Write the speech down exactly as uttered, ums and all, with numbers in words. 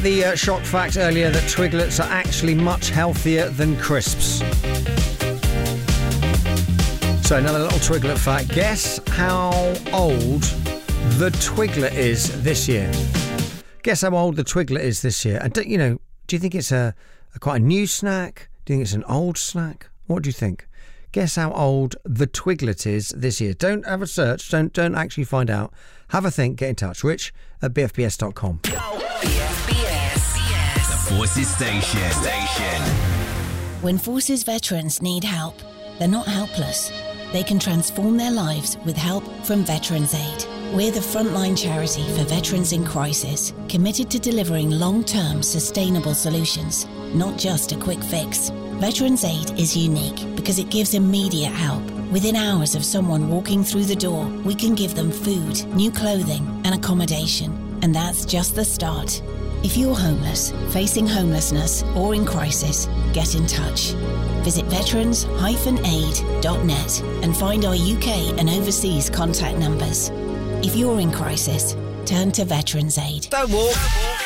The uh, shock fact earlier that Twiglets are actually much healthier than crisps. So another little Twiglet fact. Guess how old the Twiglet is this year. Guess how old the Twiglet is this year. And do, you know, do you think it's a, a quite a new snack? Do you think it's an old snack? What do you think? Guess how old the Twiglet is this year. Don't have a search. Don't don't actually find out. Have a think. Get in touch. Rich at b f b s dot com. B F B S, the Forces Station. Station. When Forces veterans need help, they're not helpless. They can transform their lives with help from Veterans Aid. We're the frontline charity for veterans in crisis, committed to delivering long-term sustainable solutions, not just a quick fix. Veterans Aid is unique because it gives immediate help. Within hours of someone walking through the door, we can give them food, new clothing, and accommodation. And that's just the start. If you're homeless, facing homelessness, or in crisis, get in touch. Visit veterans dash aid dot net and find our U K and overseas contact numbers. If you're in crisis, turn to Veterans Aid. Don't walk.